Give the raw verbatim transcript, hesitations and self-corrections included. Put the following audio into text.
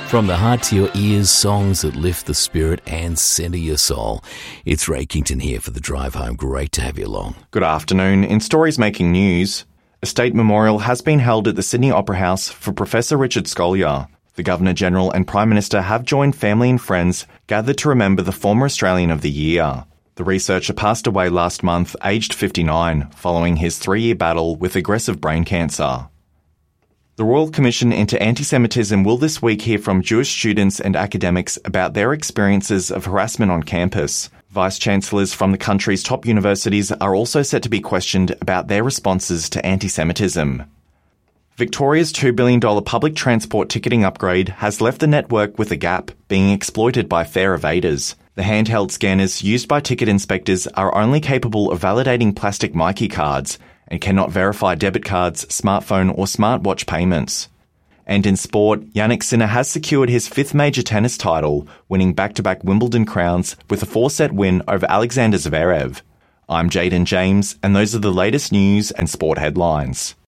From the heart to your ears, songs that lift the spirit and centre your soul. It's Ray Kington here for The Drive Home. Great to have you along. Good afternoon. In stories making news, a state memorial has been held at the Sydney Opera House for Professor Richard Scolyer. The Governor-General and Prime Minister have joined family and friends gathered to remember the former Australian of the Year. The researcher passed away last month, aged fifty-nine, following his three-year battle with aggressive brain cancer. The Royal Commission into Anti-Semitism will this week hear from Jewish students and academics about their experiences of harassment on campus. Vice-Chancellors from the country's top universities are also set to be questioned about their responses to anti-Semitism. Victoria's two billion dollars public transport ticketing upgrade has left the network with a gap, being exploited by fare evaders. The handheld scanners used by ticket inspectors are only capable of validating plastic Myki cards and cannot verify debit cards, smartphone or smartwatch payments. And in sport, Jannik Sinner has secured his fifth major tennis title, winning back-to-back Wimbledon crowns with a four-set win over Alexander Zverev. I'm Jaden James, and those are the latest news and sport headlines.